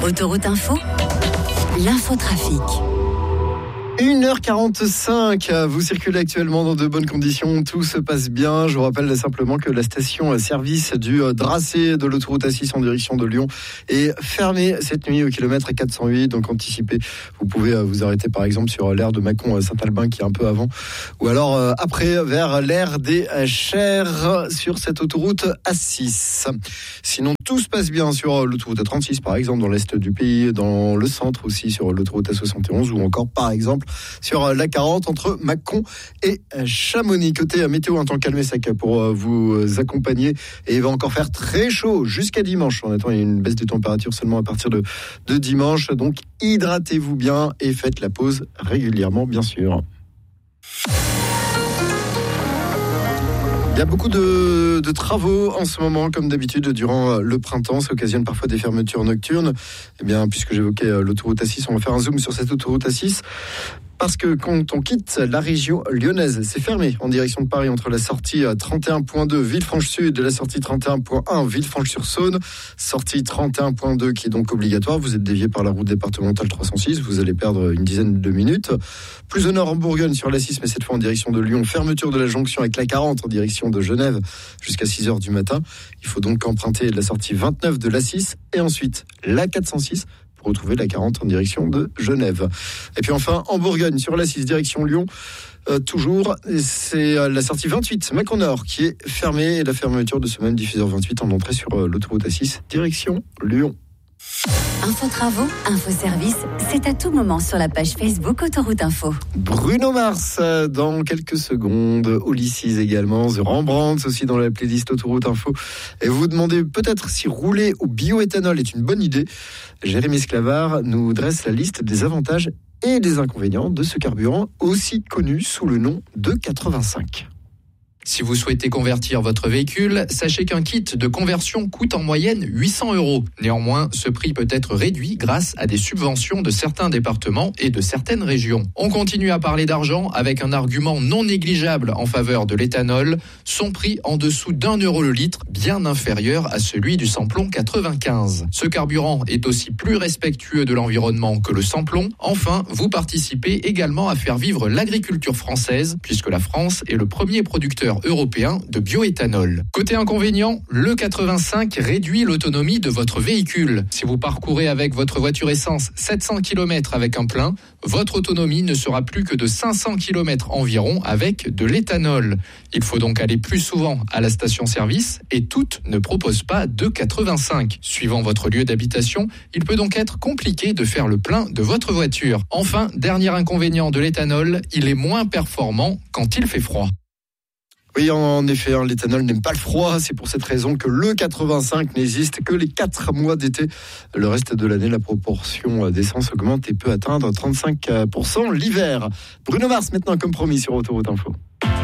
Autoroute Info, l'infotrafic. 1h45, vous circulez actuellement dans de bonnes conditions, tout se passe bien. Je vous rappelle simplement que la station-service du Dracé de l'autoroute A6 en direction de Lyon est fermée cette nuit au kilomètre 408, donc anticipez. Vous pouvez vous arrêter par exemple sur l'aire de Mâcon-Saint-Albin qui est un peu avant, ou alors après vers l'aire des Chers sur cette autoroute A6. Sinon tout se passe bien sur l'autoroute A36 par exemple dans l'est du pays, dans le centre aussi sur l'autoroute A71 ou encore par exemple sur la 40 entre Mâcon et Chamonix. Côté météo, un temps calme sec pour vous accompagner et il va encore faire très chaud jusqu'à dimanche. On attend une baisse de température seulement à partir de dimanche, donc hydratez-vous bien et faites la pause régulièrement bien sûr. Il y a beaucoup de travaux en ce moment, comme d'habitude, durant le printemps. Ça occasionne parfois des fermetures nocturnes. Eh bien, puisque j'évoquais l'autoroute A6, on va faire un zoom sur cette autoroute A6. Parce que quand on quitte la région lyonnaise, c'est fermé en direction de Paris entre la sortie 31.2 Villefranche-Sud et la sortie 31.1 Villefranche-sur-Saône. Sortie 31.2 qui est donc obligatoire. Vous êtes dévié par la route départementale 306. Vous allez perdre une dizaine de minutes. Plus au nord en Bourgogne sur la 6, mais cette fois en direction de Lyon. Fermeture de la jonction avec la 40 en direction de Genève jusqu'à 6h du matin. Il faut donc emprunter la sortie 29 de la 6 et ensuite la 406. Pour retrouver la 40 en direction de Genève. Et puis enfin, en Bourgogne, sur la 6, direction Lyon, toujours, c'est la sortie 28, Mâcon Nord, qui est fermée, et la fermeture de ce même diffuseur 28 en entrée sur l'autoroute A6, direction Lyon. Info travaux, info service, c'est à tout moment sur la page Facebook Autoroute Info. Bruno Mars dans quelques secondes, Ulysses également, The Rembrandt aussi dans la playlist Autoroute Info. Et vous vous demandez peut-être si rouler au bioéthanol est une bonne idée. Jérémy Sclavard nous dresse la liste des avantages et des inconvénients de ce carburant aussi connu sous le nom de 85. Si vous souhaitez convertir votre véhicule, sachez qu'un kit de conversion coûte en moyenne 800 €. Néanmoins, ce prix peut être réduit grâce à des subventions de certains départements et de certaines régions. On continue à parler d'argent avec un argument non négligeable en faveur de l'éthanol, son prix en dessous d'1 € le litre, bien inférieur à celui du samplon 95. Ce carburant est aussi plus respectueux de l'environnement que le samplon. Enfin, vous participez également à faire vivre l'agriculture française, puisque la France est le premier producteur européen de bioéthanol. Côté inconvénient, le 85 réduit l'autonomie de votre véhicule. Si vous parcourez avec votre voiture essence 700 km avec un plein, votre autonomie ne sera plus que de 500 km environ avec de l'éthanol. Il faut donc aller plus souvent à la station-service et toutes ne proposent pas de 85. Suivant votre lieu d'habitation, il peut donc être compliqué de faire le plein de votre voiture. Enfin, dernier inconvénient de l'éthanol, il est moins performant quand il fait froid. Oui, en effet, l'éthanol n'aime pas le froid. C'est pour cette raison que le 85 n'existe que les 4 mois d'été. Le reste de l'année, la proportion d'essence augmente et peut atteindre 35% l'hiver. Bruno Mars, maintenant, comme promis, sur Autoroute Info.